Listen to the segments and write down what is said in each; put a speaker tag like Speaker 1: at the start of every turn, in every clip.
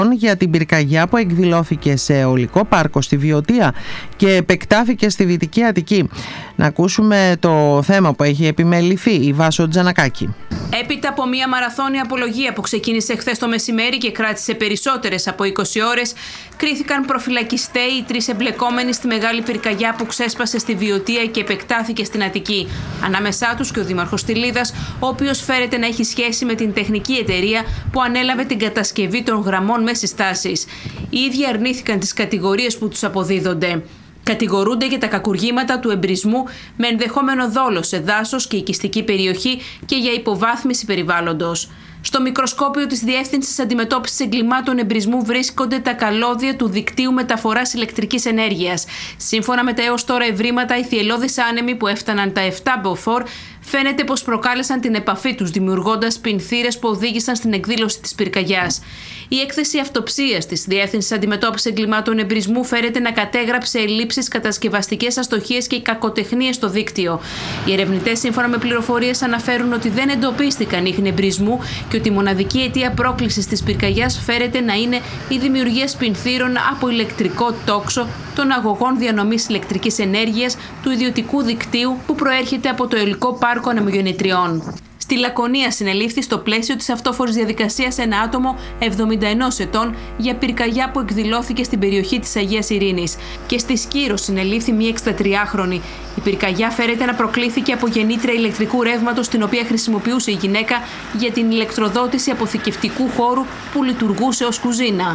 Speaker 1: για την πυρκαγιά που εκδηλώθηκε σε αιωλικό πάρκο στη Βιωτία και επεκτάθηκε στη Δυτική Αττική. Να ακούσουμε το θέμα που έχει επιμεληθεί η Βάσο Τζανακάκη.
Speaker 2: Έπειτα από μια μαραθώνια απολογία που ξεκίνησε χθες το μεσημέρι και κράτησε περισσότερες από 20 ώρες, κρίθηκαν προφυλακιστέοι οι 3 εμπλεκόμενοι στη μεγάλη πυρκαγιά που ξέσπασε στη Βιωτία και επεκτάθηκε στην Αττική. Ανάμεσά τους και ο δήμαρχος Τυλίδας, ο οποίος φέρεται να έχει σχέση με την τεχνική εταιρεία που ανέλαβε την κατασκευή των γραμμών μέσης τάσης. Οι ίδιοι αρνήθηκαν τις κατηγορίες που τους αποδίδονται. Κατηγορούνται για τα κακουργήματα του εμπρισμού με ενδεχόμενο δόλο σε δάσος και οικιστική περιοχή και για υποβάθμιση περιβάλλοντος. Στο μικροσκόπιο της Διεύθυνσης Αντιμετώπισης Εγκλημάτων Εμπρισμού βρίσκονται τα καλώδια του δικτύου μεταφοράς ηλεκτρικής ενέργειας. Σύμφωνα με τα έως τώρα ευρήματα, οι θυελλώδεις άνεμοι που έφταναν τα 7 μποφόρ φαίνεται πως προκάλεσαν την επαφή τους, δημιουργώντας πινθύρες που οδήγησαν στην εκδήλωση της πυρκαγιάς. Η έκθεση αυτοψίας της Διεύθυνσης Αντιμετώπισης Εγκλημάτων Εμπρισμού φέρεται να κατέγραψε ελλείψεις, κατασκευαστικές αστοχίες και κακοτεχνίες στο δίκτυο. Οι ερευνητές, σύμφωνα με πληροφορίες, αναφέρουν ότι δεν εντοπίστηκαν ίχνη εμπρισμού και ότι η μοναδική αιτία πρόκλησης της πυρκαγιάς φέρεται να είναι η δημιουργία σπινθύρων από ηλεκτρικό τόξο των αγωγών διανομής ηλεκτρικής ενέργειας του ιδιωτικού δικτύου που προέρχεται από το αιωλικό πάρκο ανεμογεννητριών. Στη Λακωνία συνελήφθη στο πλαίσιο της αυτόφορης διαδικασίας ένα άτομο 71 ετών για πυρκαγιά που εκδηλώθηκε στην περιοχή της Αγίας Ειρήνης. Και στη Σκύρο συνελήφθη μία 63χρονη. Η πυρκαγιά φέρεται να προκλήθηκε από γεννήτρια ηλεκτρικού ρεύματος, την οποία χρησιμοποιούσε η γυναίκα για την ηλεκτροδότηση αποθηκευτικού χώρου που λειτουργούσε ως κουζίνα.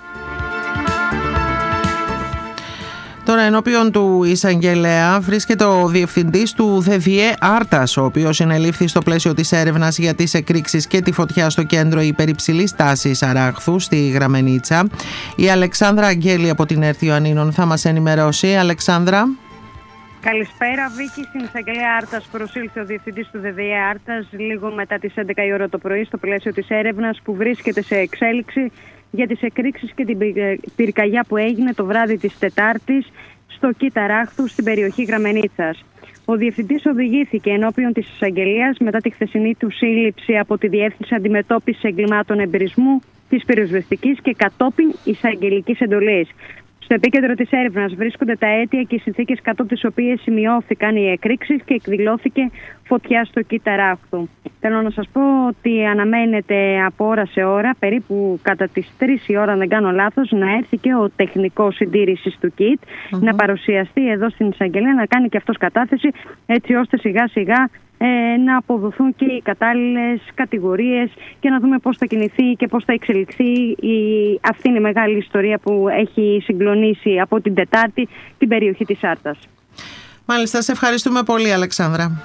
Speaker 1: Τώρα ενώπιον του εισαγγελέα βρίσκεται ο διευθυντής του ΔΔΕ Άρτας, ο οποίος συνελήφθη στο πλαίσιο της έρευνας για τις εκρήξεις και τη φωτιά στο κέντρο υπερυψηλής τάσης Αράχθου στη Γραμμενίτσα. Η Αλεξάνδρα Αγγέλη από την ΕΡΤ Ιωαννίνων θα μας ενημερώσει. Αλεξάνδρα.
Speaker 3: Καλησπέρα, Βίκη. Στην εισαγγελέα Άρτας προσήλθε ο διευθυντής του ΔΔΕ Άρτας λίγο μετά τις 11 η ώρα το πρωί στο πλαίσιο της έρευνας που βρίσκεται σε εξέλιξη για τις εκρήξεις και την πυρκαγιά που έγινε το βράδυ της Τετάρτης στο Κήτα Αράχθου στην περιοχή Γραμμενίτσας. Ο διευθυντής οδηγήθηκε ενώπιον της εισαγγελίας μετά τη χθεσινή του σύλληψη από τη Διεύθυνση Αντιμετώπισης Εγκλημάτων Εμπρισμού της Πυροσβεστικής και κατόπιν εισαγγελικής εντολής. Στο επίκεντρο της έρευνας βρίσκονται τα αίτια και οι συνθήκες κατ' τις οποίες σημειώθηκαν οι εκρήξεις και εκδηλώθηκε φωτιά στο Κήτα Αράχθου. Θέλω να σας πω ότι αναμένεται από ώρα σε ώρα, περίπου κατά τις 3 η ώρα, αν δεν κάνω λάθος, να έρθει και ο τεχνικός συντήρησης του ΚΙΤ να παρουσιαστεί εδώ στην εισαγγελία, να κάνει και αυτός κατάθεση, έτσι ώστε σιγά σιγά να αποδοθούν και οι κατάλληλες κατηγορίες και να δούμε πώς θα κινηθεί και πώς θα εξελιχθεί αυτή είναι η μεγάλη ιστορία που έχει συγκλονίσει από την Τετάρτη την περιοχή της Άρτας.
Speaker 1: Μάλιστα, σε ευχαριστούμε πολύ, Αλεξάνδρα.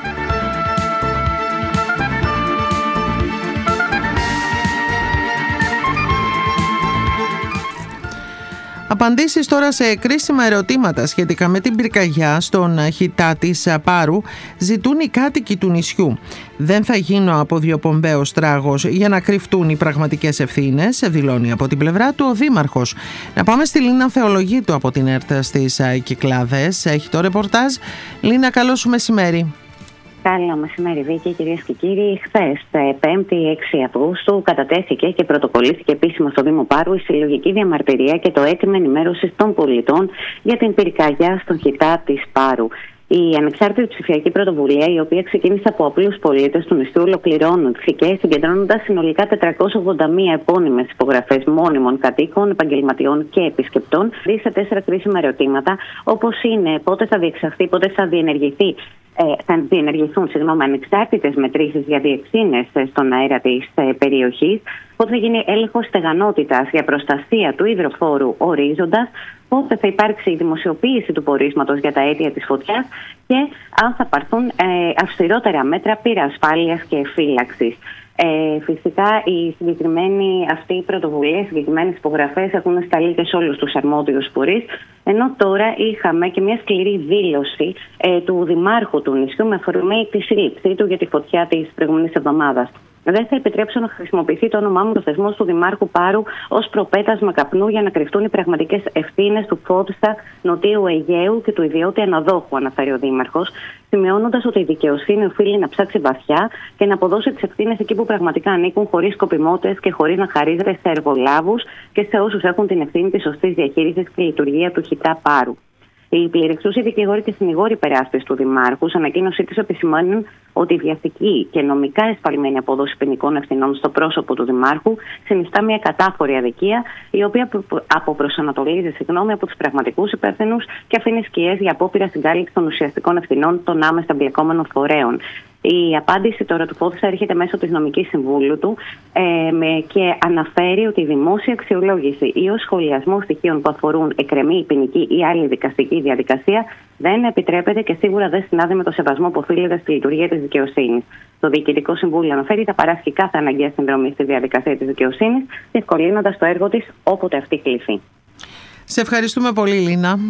Speaker 1: Απαντήσεις τώρα σε κρίσιμα ερωτήματα σχετικά με την πυρκαγιά στον χιτά της Πάρου ζητούν οι κάτοικοι του νησιού. Δεν θα γίνω αποδιοπομπαίος τράγος για να κρυφτούν οι πραγματικές ευθύνες, δηλώνει από την πλευρά του ο Δήμαρχος. Να πάμε στη Λίνα Θεολογίτου από την ΕΡΤ στις Κυκλάδες. Έχει το ρεπορτάζ. Λίνα, καλό σου μεσημέρι.
Speaker 4: Καλό μεσημέρι, Βίκη, κυρίες και κύριοι. Χθες, 5η 6 Αυγούστου, κατατέθηκε και πρωτοκολλήθηκε επίσημα στο Δήμο Πάρου η συλλογική διαμαρτυρία και το αίτημα ενημέρωσης των πολιτών για την πυρκαγιά στον χιτά της Πάρου. Η ανεξάρτητη ψηφιακή πρωτοβουλία, η οποία ξεκίνησε από απλούς πολίτες του νησιού, ολοκληρώνθηκε συγκεντρώνοντας συνολικά 481 επώνυμες υπογραφές μόνιμων κατοίκων, επαγγελματιών και επισκεπτών σε 4 κρίσιμα ερωτήματα, όπως είναι πότε θα διεξαχθεί, πότε θα διενεργηθούν ανεξάρτητες μετρήσεις για διεξήνες στον αέρα της περιοχής, πότε θα γίνει έλεγχος στεγανότητας για προστασία του υδροφόρου ορίζοντας, πότε θα υπάρξει η δημοσιοποίηση του πορίσματος για τα αίτια της φωτιάς και αν θα πάρθουν αυστηρότερα μέτρα πυρασφάλειας και φύλαξης. Φυσικά η συγκεκριμένη αυτή η πρωτοβουλία, οι συγκεκριμένες υπογραφές έχουν σταλεί και σε όλους τους αρμόδιους φορείς, ενώ τώρα είχαμε και μια σκληρή δήλωση του Δημάρχου του νησιού με αφορμή τη σύλληψή του για τη φωτιά της προηγούμενης εβδομάδας. Δεν θα επιτρέψω να χρησιμοποιηθεί το όνομά μου, το θεσμό του Δημάρχου Πάρου, ως προπέτασμα καπνού για να κρυφτούν οι πραγματικές ευθύνες του Φώτιστα Νοτίου Αιγαίου και του ιδιώτη αναδόχου, αναφέρει ο Δήμαρχος, σημειώνοντας ότι η δικαιοσύνη οφείλει να ψάξει βαθιά και να αποδώσει τις ευθύνες εκεί που πραγματικά ανήκουν, χωρίς σκοπιμότητες και χωρίς να χαρίζεται σε εργολάβους και σε όσους έχουν την ευθύνη της σωστής διαχείρισης και λειτουργία του ΧΙΤΑ Πάρου. Οι πληριχτούσιοι δικηγόροι και συνηγόροι υπεράσπισης του Δημάρχου, σε ανακοίνωσή τους, επισημάνουν ότι η βιαστική και νομικά εσφαλμένη απόδοση ποινικών ευθυνών στο πρόσωπο του Δημάρχου συνιστά μια κατάφορη αδικία, η οποία αποπροσανατολίζει από τους πραγματικούς υπεύθυνους και αφήνει σκιές για απόπειρα συγκάλυψη των ουσιαστικών ευθυνών των άμεσα εμπλεκόμενων φορέων. Η απάντηση τώρα του Φώτιστα έρχεται μέσω της νομικής συμβούλου του και αναφέρει ότι η δημόσια αξιολόγηση ή ο σχολιασμός στοιχείων που αφορούν εκκρεμή ποινική ή άλλη δικαστική διαδικασία δεν επιτρέπεται και σίγουρα δεν συνάδει με το σεβασμό που οφείλεται στη λειτουργία της δικαιοσύνης. Το Διοικητικό Συμβούλιο αναφέρει θα παράσχει κάθε αναγκαία συνδρομή στη διαδικασία της δικαιοσύνης, διευκολύνοντας το έργο της όποτε αυτή κληθεί.
Speaker 1: Σε ευχαριστούμε πολύ, Λίνα.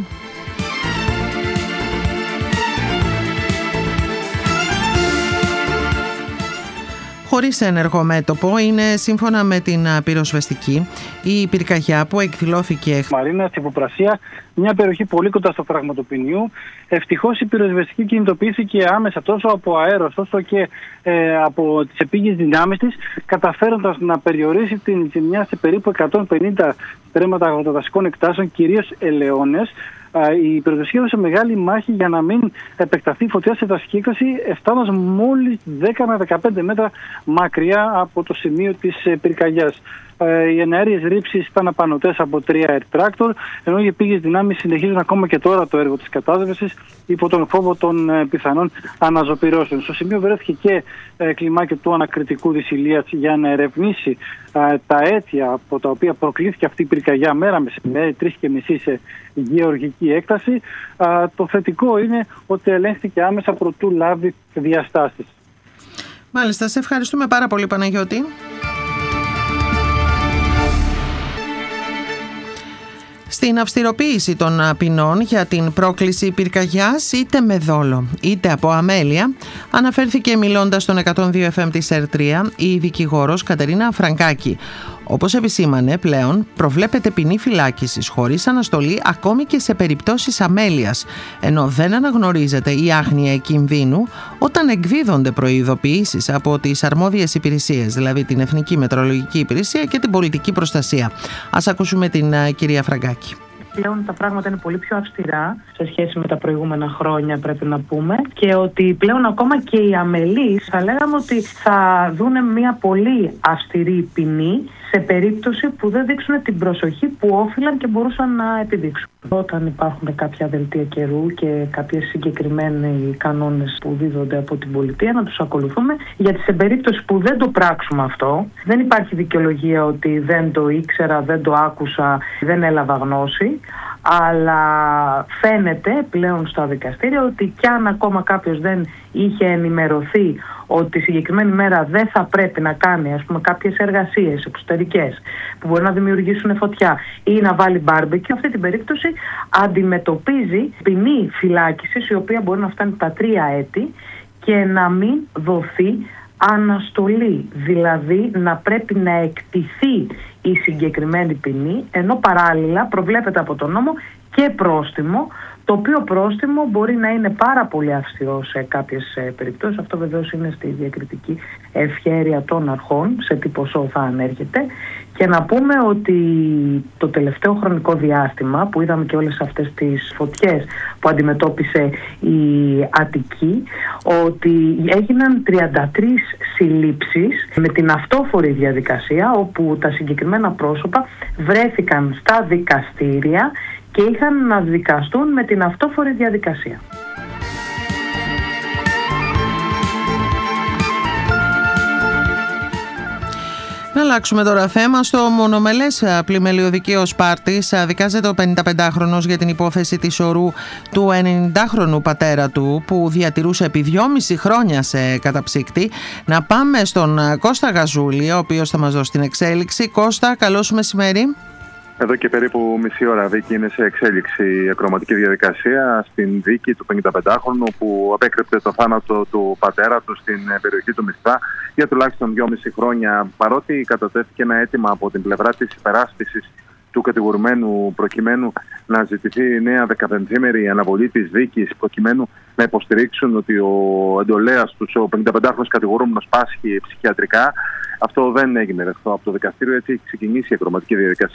Speaker 1: Χωρίς ένεργο μέτωπο είναι, σύμφωνα με την πυροσβεστική, η πυρκαγιά που εκδηλώθηκε.
Speaker 5: Μαρίνα, στην Υποπρασία, μια περιοχή πολύ κοντά στο φράγμα του ποινιού. Ευτυχώς η πυροσβεστική κινητοποιήθηκε άμεσα τόσο από αέρος όσο και από τις επίγειες δυνάμεις της, καταφέροντας να περιορίσει την ζημιά σε περίπου 150 στρέμματα αγροτοδασικών εκτάσεων, κυρίως ελαιώνες. Η πυροσβεστική έδωσε μεγάλη μάχη για να μην επεκταθεί η φωτιά σε δασική έκταση, φτάνοντας μόλις 10 με 15 μέτρα μακριά από το σημείο της πυρκαγιάς. Οι εναέριες ρήψεις ήταν απανωτές από 3 air tractor, ενώ οι επίγειες δυνάμεις συνεχίζουν ακόμα και τώρα το έργο της κατάσβεσης υπό τον φόβο των πιθανών αναζωπυρώσεων. Στο σημείο βρέθηκε και κλιμάκιο του ανακριτικού της Ηλίας για να ερευνήσει τα αίτια από τα οποία προκλήθηκε αυτή η πυρκαγιά μέρα μεσημέρι, 3:30 σε γεωργική έκταση. Το θετικό είναι ότι ελέγχθηκε άμεσα προτού λάβει διαστάσεις.
Speaker 1: Μάλιστα, σε ευχαριστούμε πάρα πολύ, Παναγιώτη. Στην αυστηροποίηση των ποινών για την πρόκληση πυρκαγιάς είτε με δόλο είτε από αμέλεια, αναφέρθηκε μιλώντας στον 102 FM της ΕΡΤ3 η δικηγόρος Κατερίνα Φραγκάκη. Όπως επισήμανε, πλέον προβλέπεται ποινή φυλάκισης χωρίς αναστολή ακόμη και σε περιπτώσεις αμέλειας, ενώ δεν αναγνωρίζεται η άγνοια κινδύνου όταν εκδίδονται προειδοποιήσεις από τις αρμόδιες υπηρεσίες, δηλαδή την Εθνική Μετεωρολογική Υπηρεσία και την Πολιτική Προστασία. Ας ακούσουμε την κυρία Φραγκάκη.
Speaker 6: Πλέον τα πράγματα είναι πολύ πιο αυστηρά σε σχέση με τα προηγούμενα χρόνια, πρέπει να πούμε, και ότι πλέον ακόμα και οι αμελείς θα λέγαμε ότι θα δούνε μια πολύ αυστηρή ποινή σε περίπτωση που δεν δείξουν την προσοχή που όφυλαν και μπορούσαν να επιδείξουν. Όταν υπάρχουν κάποια δελτία καιρού και κάποιες συγκεκριμένοι κανόνες που δίδονται από την πολιτεία, να τους ακολουθούμε, γιατί σε περίπτωση που δεν το πράξουμε αυτό, δεν υπάρχει δικαιολογία ότι δεν το ήξερα, δεν το άκουσα, δεν έλαβα γνώση, αλλά φαίνεται πλέον στα δικαστήρια ότι κι αν ακόμα κάποιος δεν είχε ενημερωθεί ότι συγκεκριμένη μέρα δεν θα πρέπει να κάνει, ας πούμε, κάποιες εργασίες εξωτερικές που μπορεί να δημιουργήσουν φωτιά ή να βάλει μπάρμπεκι, αυτή την περίπτωση αντιμετωπίζει ποινή φυλάκισης, η οποία μπορεί να φτάνει τα 3 έτη και να μην δοθεί αναστολή, δηλαδή να πρέπει να εκτιθεί η συγκεκριμένη ποινή, ενώ παράλληλα προβλέπεται από τον νόμο και πρόστιμο, το οποίο πρόστιμο μπορεί να είναι πάρα πολύ αυστηρό σε κάποιες περιπτώσεις. Αυτό βεβαίως είναι στη διακριτική ευχέρεια των αρχών, σε τι ποσό θα ανέρχεται. Και να πούμε ότι το τελευταίο χρονικό διάστημα που είδαμε και όλες αυτές τις φωτιές που αντιμετώπισε η Αττική, ότι έγιναν 33 συλλήψεις με την αυτόφορη διαδικασία, όπου τα συγκεκριμένα πρόσωπα βρέθηκαν στα δικαστήρια και είχαν να δικαστούν με την αυτόφορη διαδικασία.
Speaker 1: Να αλλάξουμε τώρα θέμα. Στο μονομελές πλημελιωδικείο Σπάρτης δικάζεται ο 55χρονος για την υπόθεση της ορρού του 90χρονου πατέρα του που διατηρούσε επί 2,5 χρόνια σε καταψύκτη. Να πάμε στον Κώστα Γαζούλη, ο οποίος θα μας δώσει την εξέλιξη. Κώστα, καλώς μεσημέρι.
Speaker 7: Εδώ και περίπου μισή ώρα, Βίκη, είναι σε εξέλιξη η ακροματική διαδικασία στην δίκη του 55χρονου που απέκρυψε το θάνατο του πατέρα του στην περιοχή του Μισθά για τουλάχιστον 2,5 χρόνια. Παρότι κατατέθηκε ένα αίτημα από την πλευρά της υπεράσπισης του κατηγορουμένου προκειμένου να ζητηθεί νέα 15ημερη αναβολή της δίκης, προκειμένου να υποστηρίξουν ότι ο εντολέας τους, ο 55χρονος κατηγορούμενος, πάσχει ψυχιατρικά, αυτό δεν έγινε δεκτό από το δικαστήριο. Έτσι έχει ξεκινήσει η ακροματική διαδικασία.